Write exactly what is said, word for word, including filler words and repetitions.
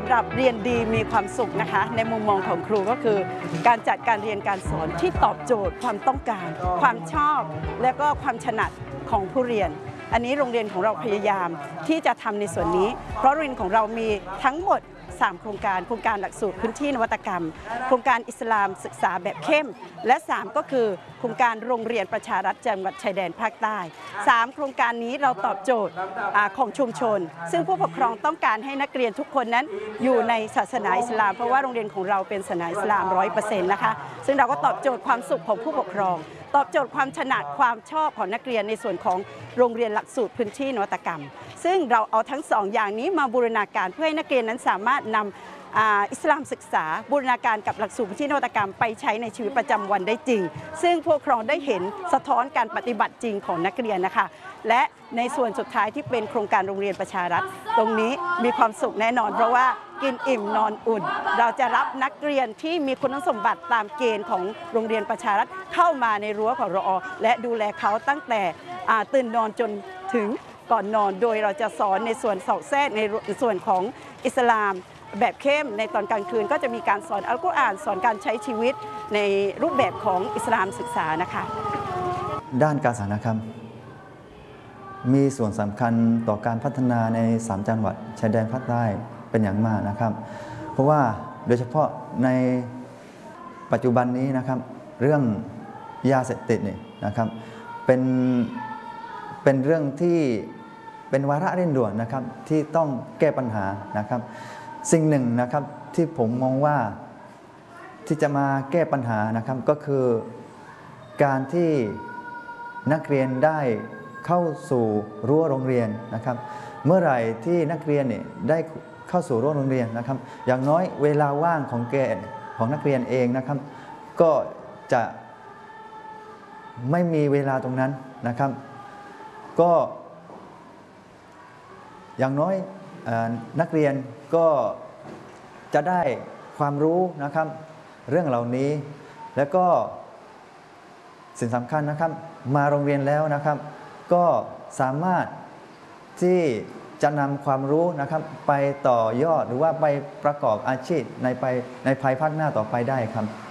ำหรับเรียนดีมีความสุขนะคะในมุมมองของครูก็คือการจัดการเรียนการสอนที่ตอบโจทย์ความต้องการความชอบและก็ความถนัดของผู้เรียนอันนี้โรงเรียนของเราพยายามที่จะทำในส่วนนี้เพราะโรงเรียนของเรามีทั้งหมดสามโครงการโครงการหลักสูตรพื้นที่นวัตกรรมโครงการอิสลามศึกษาแบบเข้มและสามก็คือโครงการโรงเรียนประชารัฐจังหวัดชายแดนภาคใต้สามโครงการนี้เราตอบโจทย์ของชุมชนซึ่งผู้ปกครองต้องการให้นักเรียนทุกคนนั้นอยู่ในศาสนาอิสลามเพราะว่าโรงเรียนของเราเป็นศาสนาอิสลาม ร้อยเปอร์เซ็นต์ นะคะซึ่งเราก็ตอบโจทย์ความสุขของผู้ปกครองตอบโจทย์ความถนัดความชอบของนักเรียนในส่วนของโรงเรียนหลักสูตรพื้นที่นวัตกรรมซึ่งเราเอาทั้งสองอย่างนี้มาบูรณาการเพื่อให้นักเรียนนั้นสามารถนำอิสลามศึกษาบูรณาการกับหลักสูตรพื้นที่นวัตกรรมไปใช้ในชีวิตประจำวันได้จริงซึ่งผู้ปกครองได้เห็นสะท้อนการปฏิบัติจริงของนักเรียนนะคะและในส่วนสุดท้ายที่เป็นโครงการโรงเรียนประชารัฐตรงนี้มีความสุขแน่นอนเพราะว่ากินอิ่มนอนอุ่นเราจะรับนักเรียนที่มีคุณสมบัติตามเกณฑ์ของโรงเรียนประชารัฐเข้ามาในรั้วของรอและดูแลเขาตั้งแต่ตื่นนอนจนถึงก่อนนอนโดยเราจะสอนในส่วนสอดแทรกในส่วนของอิสลามแบบเข้มในตอนกลางคืนก็จะมีการสอนอัลกุรอานสอนการใช้ชีวิตในรูปแบบของอิสลามศึกษานะคะด้านการศึกษานะครับมีส่วนสำคัญต่อการพัฒนาในสามจังหวัดชายแดนภาคใต้เป็นอย่างมากนะครับเพราะว่าโดยเฉพาะในปัจจุบันนี้นะครับเรื่องยาเสพติดนี่นะครับเป็นเป็นเรื่องที่เป็นวาระเร่งด่วนนะครับที่ต้องแก้ปัญหานะครับสิ่งหนึ่งนะครับที่ผมมองว่าที่จะมาแก้ปัญหานะครับก็คือการที่นักเรียนได้เข้าสู่รั้วโรงเรียนนะครับเมื่อไหร่ที่นักเรียนเนี่ยได้เข้าสู่รั้วโรงเรียนนะครับอย่างน้อยเวลาว่างของแกของนักเรียนเองนะครับก็จะไม่มีเวลาตรงนั้นนะครับก็อย่างน้อยนักเรียนก็จะได้ความรู้นะครับเรื่องเหล่านี้แล้วก็สิ่งสำคัญนะครับมาโรงเรียนแล้วนะครับก็สามารถที่จะนำความรู้นะครับไปต่อยอดหรือว่าไปประกอบอาชีพในไปในภายภาคหน้าต่อไปได้ครับ